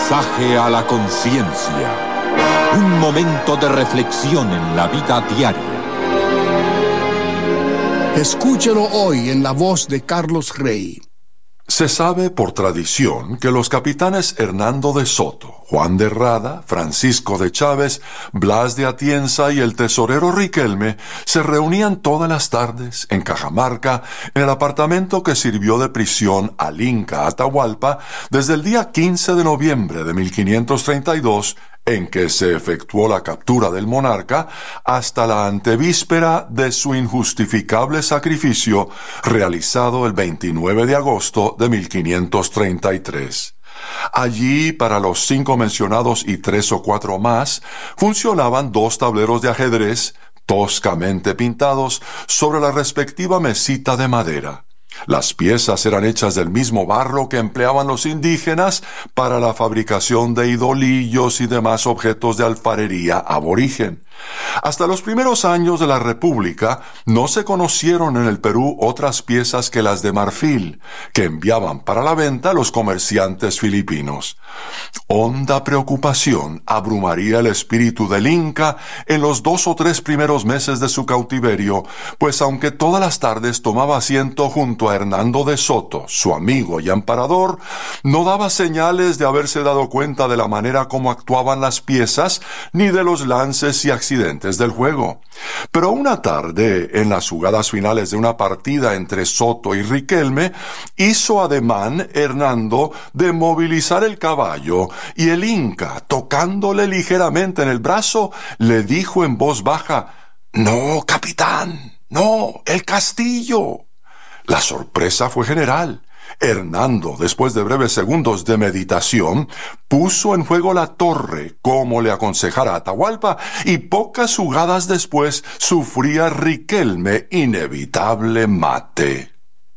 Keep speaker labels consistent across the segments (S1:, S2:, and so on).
S1: Mensaje a la conciencia. Un momento de reflexión en la vida diaria.
S2: Escúchelo hoy en la voz de Carlos Rey.
S3: Se sabe por tradición que los capitanes Hernando de Soto, Juan de Rada, Francisco de Chávez, Blas de Atienza y el tesorero Riquelme se reunían todas las tardes en Cajamarca, en el apartamento que sirvió de prisión al Inca Atahualpa desde el día 15 de noviembre de 1532, en que se efectuó la captura del monarca, hasta la antevíspera de su injustificable sacrificio realizado el 29 de agosto de 1533. Allí, para los 5 mencionados y 3 o 4 más, funcionaban 2 tableros de ajedrez toscamente pintados sobre la respectiva mesita de madera. Las piezas eran hechas del mismo barro que empleaban los indígenas para la fabricación de idolillos y demás objetos de alfarería aborigen. Hasta los primeros años de la República no se conocieron en el Perú otras piezas que las de marfil, que enviaban para la venta los comerciantes filipinos. Honda preocupación abrumaría el espíritu del Inca en los 2 o 3 primeros meses de su cautiverio, pues aunque todas las tardes tomaba asiento junto a Hernando de Soto, su amigo y amparador, no daba señales de haberse dado cuenta de la manera como actuaban las piezas, ni de los lances y accidentes del juego. Pero una tarde, en las jugadas finales de una partida entre Soto y Riquelme, hizo ademán Hernando de movilizar el caballo, y el Inca, tocándole ligeramente en el brazo, le dijo en voz baja: «No, capitán, no, el castillo». La sorpresa fue general. Hernando, después de breves segundos de meditación, puso en juego la torre, como le aconsejara Atahualpa, y pocas jugadas después sufría Riquelme inevitable mate.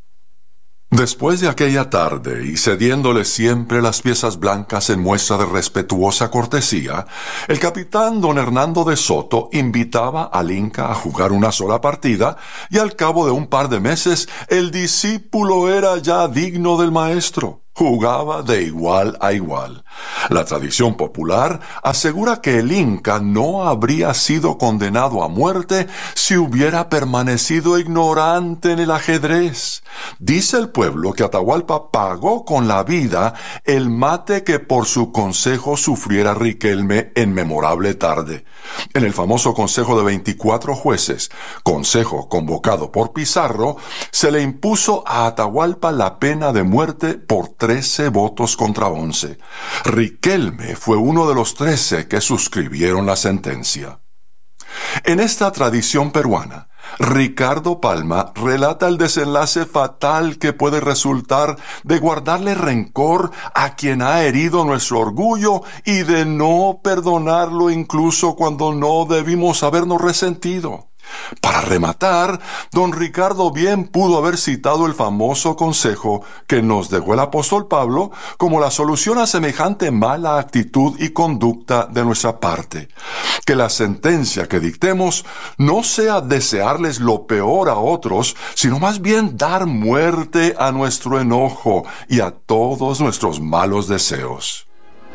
S3: Después de aquella tarde, y cediéndole siempre las piezas blancas en muestra de respetuosa cortesía, el capitán don Hernando de Soto invitaba al Inca a jugar una sola partida, y al cabo de un par de meses el discípulo era ya digno del maestro. Jugaba de igual a igual. La tradición popular asegura que el Inca no habría sido condenado a muerte si hubiera permanecido ignorante en el ajedrez. Dice el pueblo que Atahualpa pagó con la vida el mate que por su consejo sufriera Riquelme en memorable tarde. En el famoso consejo de 24 jueces, consejo convocado por Pizarro, se le impuso a Atahualpa la pena de muerte por 13 votos contra 11. Riquelme fue uno de los 13 que suscribieron la sentencia. En esta tradición peruana, Ricardo Palma relata el desenlace fatal que puede resultar de guardarle rencor a quien ha herido nuestro orgullo y de no perdonarlo incluso cuando no debimos habernos resentido. Para rematar, don Ricardo bien pudo haber citado el famoso consejo que nos dejó el apóstol Pablo como la solución a semejante mala actitud y conducta de nuestra parte. Que la sentencia que dictemos no sea desearles lo peor a otros, sino más bien dar muerte a nuestro enojo y a todos nuestros malos deseos.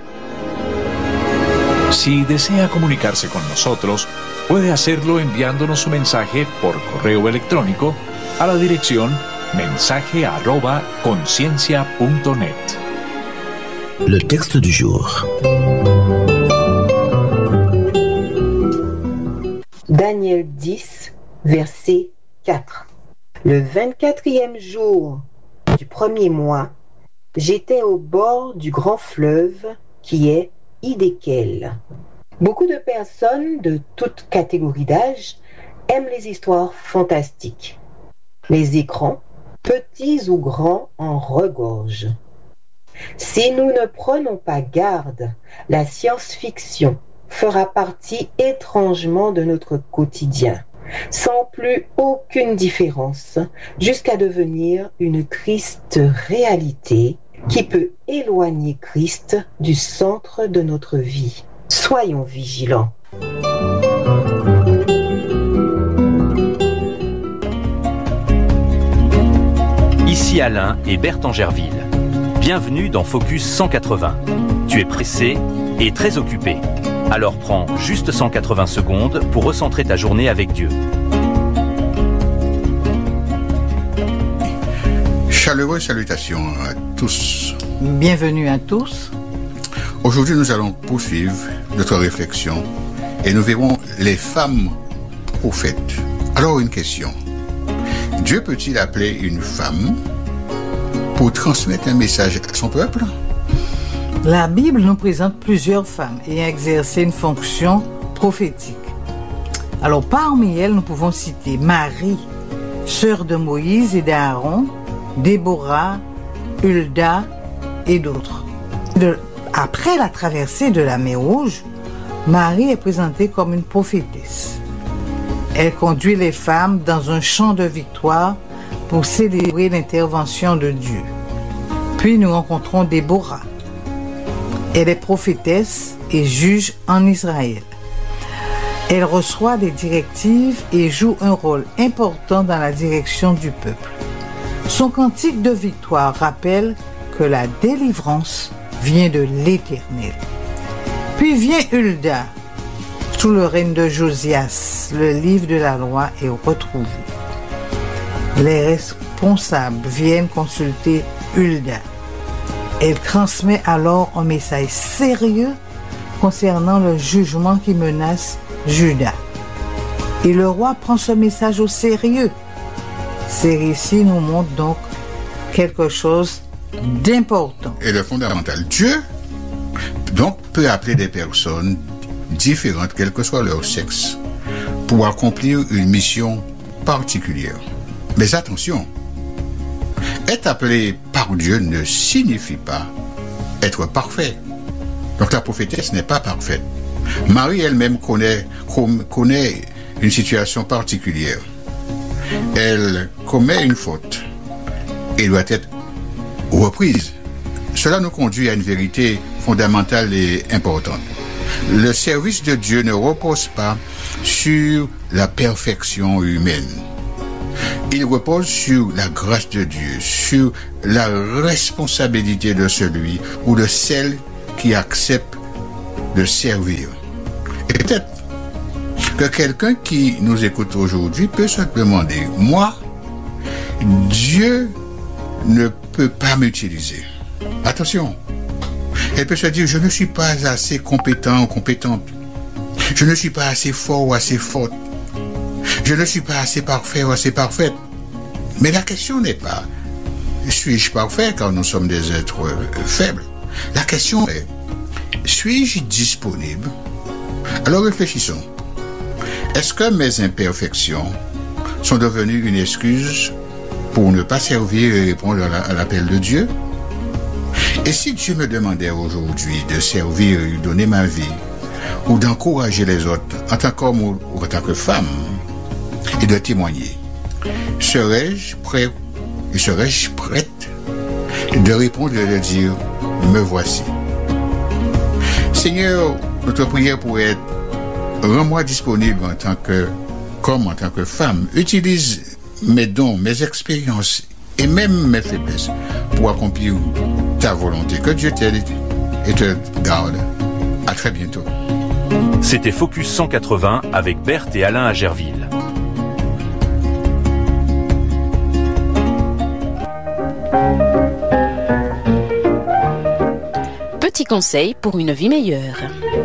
S4: Si desea comunicarse con nosotros, puede hacerlo enviándonos su mensaje por correo electrónico a la dirección mensaje@conciencia.net.
S5: Le texte du jour.
S6: Daniel 10, verset 4. Le 24e jour du premier mois, j'étais au bord du grand fleuve qui est Hiddekel. Beaucoup de personnes de toute catégorie d'âge aiment les histoires fantastiques. Les écrans, petits ou grands, en regorgent. Si nous ne prenons pas garde, la science-fiction fera partie étrangement de notre quotidien, sans plus aucune différence, jusqu'à devenir une triste réalité qui peut éloigner Christ du centre de notre vie. Soyons vigilants.
S7: Ici Alain et Berthe Angerville. Bienvenue dans Focus 180. Tu es pressé et très occupé. Alors prends juste 180 secondes pour recentrer ta journée avec Dieu.
S8: Chaleureuse salutations à tous.
S9: Bienvenue à tous.
S8: Aujourd'hui, nous allons poursuivre notre réflexion et nous verrons les femmes prophètes. Alors, une question. Dieu peut-il appeler une femme pour transmettre un message à son peuple?
S9: La Bible nous présente plusieurs femmes ayant exercé une fonction prophétique. Alors, parmi elles, nous pouvons citer Marie, sœur de Moïse et d'Aaron, Déborah, Hulda et d'autres. Après la traversée de la mer Rouge, Marie est présentée comme une prophétesse. Elle conduit les femmes dans un chant de victoire pour célébrer l'intervention de Dieu. Puis nous rencontrons Déborah. Elle est prophétesse et juge en Israël. Elle reçoit des directives et joue un rôle important dans la direction du peuple. Son cantique de victoire rappelle que la délivrance vient de l'Éternel. Puis vient Hulda. Sous le règne de Josias, le livre de la loi est retrouvé. Les responsables viennent consulter Hulda. Elle transmet alors un message sérieux concernant le jugement qui menace Juda. Et le roi prend ce message au sérieux. Ces récits nous montrent donc quelque chose d'important.
S8: Et le fondamental, Dieu donc peut appeler des personnes différentes, quel que soit leur sexe, pour accomplir une mission particulière. Mais attention, être appelé par Dieu ne signifie pas être parfait. Donc la prophétesse n'est pas parfaite. Marie elle-même connaît une situation particulière. Elle commet une faute et doit être reprise. Cela nous conduit à une vérité fondamentale et importante. Le service de Dieu ne repose pas sur la perfection humaine. Il repose sur la grâce de Dieu, sur la responsabilité de celui ou de celle qui accepte de servir. Et peut-être que quelqu'un qui nous écoute aujourd'hui peut se demander, moi, Dieu ne peut pas m'utiliser. Attention, elle peut se dire, je ne suis pas assez compétent ou compétente. Je ne suis pas assez fort ou assez forte. Je ne suis pas assez parfait ou assez parfaite. Mais la question n'est pas, suis-je parfait car nous sommes des êtres faibles? La question est, suis-je disponible? Alors réfléchissons. Est-ce que mes imperfections sont devenues une excuse pour ne pas servir et répondre à l'appel de Dieu? Et si Dieu me demandait aujourd'hui de servir et de donner ma vie, ou d'encourager les autres en tant qu'homme ou en tant que femme, et de témoigner, serais-je prêt et serais-je prête de répondre et de dire, me voici. Seigneur, notre prière pourrait être, rends-moi disponible en tant qu'homme, en tant que femme. Utilise mes dons, mes expériences et même mes faiblesses pour accomplir ta volonté. Que Dieu t'aide et te garde. À très bientôt.
S7: C'était Focus 180 avec Berthe et Alain à Gerville.
S10: Petit conseil pour une vie meilleure.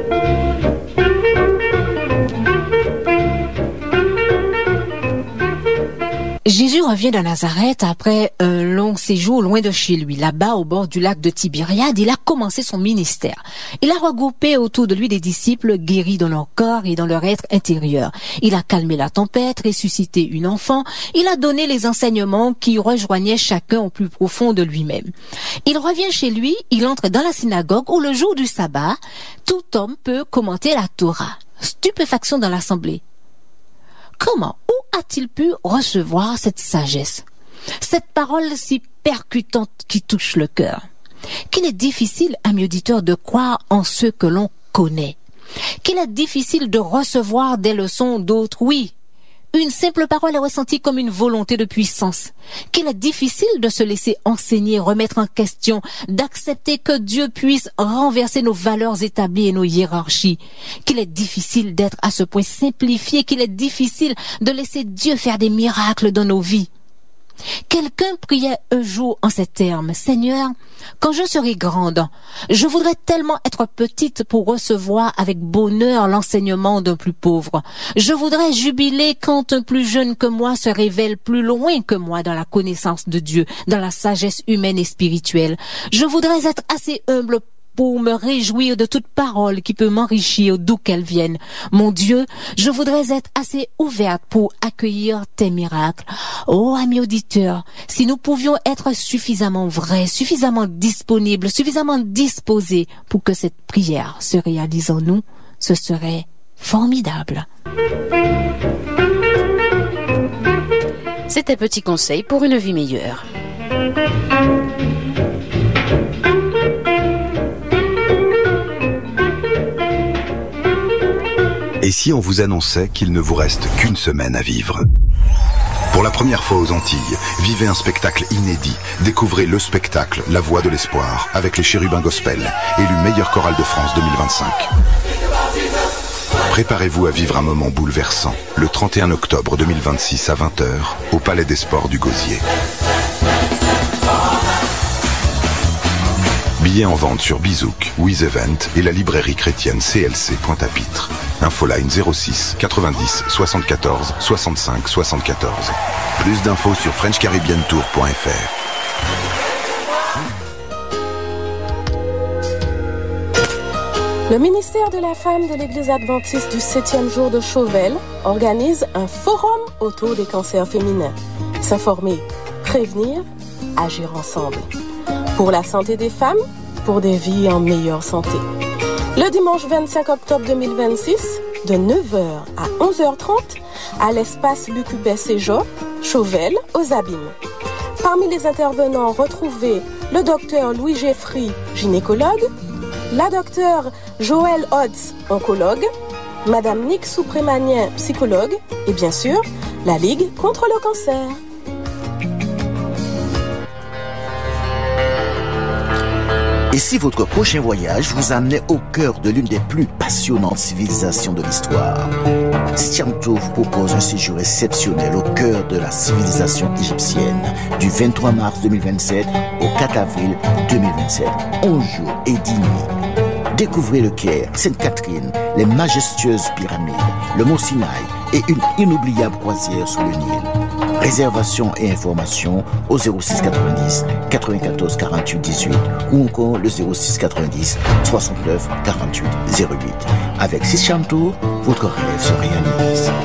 S10: Jésus revient de Nazareth après un long séjour loin de chez lui. Là-bas, au bord du lac de Tibériade, il a commencé son ministère. Il a regroupé autour de lui des disciples guéris dans leur corps et dans leur être intérieur. Il a calmé la tempête, ressuscité une enfant. Il a donné les enseignements qui rejoignaient chacun au plus profond de lui-même. Il revient chez lui, il entre dans la synagogue où le jour du sabbat, tout homme peut commenter la Torah. Stupéfaction dans l'assemblée. Comment, où a-t-il pu recevoir cette sagesse, cette parole si percutante qui touche le cœur? Qu'il est difficile, ami auditeur, de croire en ce que l'on connaît. Qu'il est difficile de recevoir des leçons d'autrui. Une simple parole est ressentie comme une volonté de puissance. Qu'il est difficile de se laisser enseigner, remettre en question, d'accepter que Dieu puisse renverser nos valeurs établies et nos hiérarchies. Qu'il est difficile d'être à ce point simplifié, qu'il est difficile de laisser Dieu faire des miracles dans nos vies. Quelqu'un priait un jour en ces termes: Seigneur, quand je serai grande, je voudrais tellement être petite pour recevoir avec bonheur l'enseignement d'un plus pauvre. Je voudrais jubiler quand un plus jeune que moi se révèle plus loin que moi dans la connaissance de Dieu, dans la sagesse humaine et spirituelle. Je voudrais être assez humble pour me réjouir de toute parole qui peut m'enrichir d'où qu'elle vienne. Mon Dieu, je voudrais être assez ouverte pour accueillir tes miracles. Oh, amis auditeurs, si nous pouvions être suffisamment vrais, suffisamment disponibles, suffisamment disposés pour que cette prière se réalise en nous, ce serait formidable.
S11: C'était Petit Conseil pour une vie meilleure.
S12: Et si on vous annonçait qu'il ne vous reste qu'une semaine à vivre? Pour la première fois aux Antilles, vivez un spectacle inédit. Découvrez le spectacle La Voix de l'Espoir avec les Chérubins Gospel, élu meilleure chorale de France 2025. Préparez-vous à vivre un moment bouleversant le 31 octobre 2026 à 20h au Palais des Sports du Gosier. Billets en vente sur Bizouk, Wiz Event et la librairie chrétienne CLC Pointe-à-Pitre. Infoline 06 90 74 65 74. Plus d'infos sur frenchcaribbeantour.fr.
S13: Le ministère de la Femme de l'Église adventiste du 7e jour de Chauvel organise un forum autour des cancers féminins. S'informer, prévenir, agir ensemble. Pour la santé des femmes, pour des vies en meilleure santé. Le dimanche 25 octobre 2026, de 9h à 11h30, à l'espace Lucubet Séjo, Chauvel, aux Abîmes. Parmi les intervenants, retrouvez le docteur Louis Geffry, gynécologue, la docteure Joëlle Hodds, oncologue, madame Nick Souprémanien, psychologue, et bien sûr, la Ligue contre le cancer.
S5: Et si votre prochain voyage vous amenait au cœur de l'une des plus passionnantes civilisations de l'histoire? Sistian Tour vous propose un séjour exceptionnel au cœur de la civilisation égyptienne du 23 mars 2027 au 4 avril 2027. 11 jours et 10 nuits. Découvrez le Caire, Sainte-Catherine, les majestueuses pyramides, le Mont Sinaï et une inoubliable croisière sous le Nil. Réservation et informations au 06 90 94 48 18 ou encore le 06 90 69 48 08. Avec Sistian Tour, votre rêve se réalise.